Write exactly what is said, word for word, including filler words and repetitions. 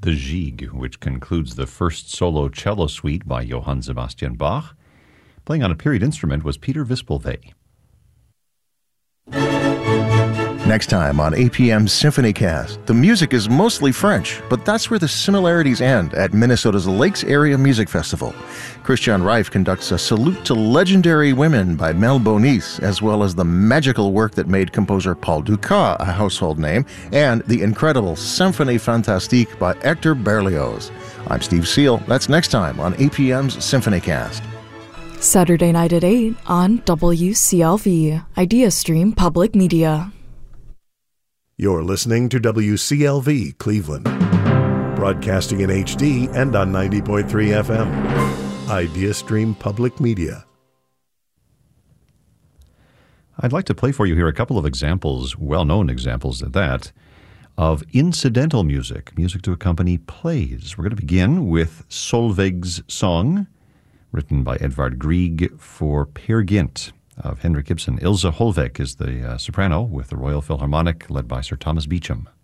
the Gigue, which concludes the first solo cello suite by Johann Sebastian Bach. Playing on a period instrument was Peter Wispelwey. Next time on A P M's SymphonyCast, the music is mostly French, but that's where the similarities end at Minnesota's Lakes Area Music Festival. Christian Reif conducts a salute to legendary women by Mel Bonis, as well as the magical work that made composer Paul Dukas a household name, and the incredible Symphonie Fantastique by Hector Berlioz. I'm Steve Seal. That's next time on A P M's SymphonyCast. Saturday night at eight on W C L V, IdeaStream Public Media. You're listening to W C L V Cleveland, broadcasting in H D and on ninety point three F M. IdeaStream Public Media. I'd like to play for you here a couple of examples, well-known examples at that, of incidental music, music to accompany plays. We're going to begin with Solveig's Song, written by Edvard Grieg for Peer Gynt of Henrik Ibsen. Ilse Holvek is the uh, soprano with the Royal Philharmonic, led by Sir Thomas Beecham.